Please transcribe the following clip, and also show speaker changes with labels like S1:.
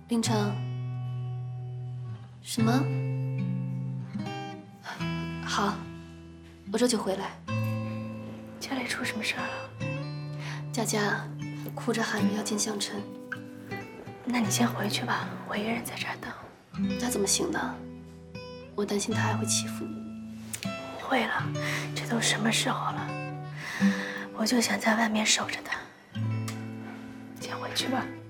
S1: 林城，什么？好，我这就回来。
S2: 家里出什么事儿了？
S1: 佳佳哭着喊着要见向琛。
S2: 那你先回去吧，我一个人在这儿等。
S1: 那怎么行呢？我担心他还会欺负你。
S2: 不会了，这都什么时候了？我就想在外面守着他。先回去吧。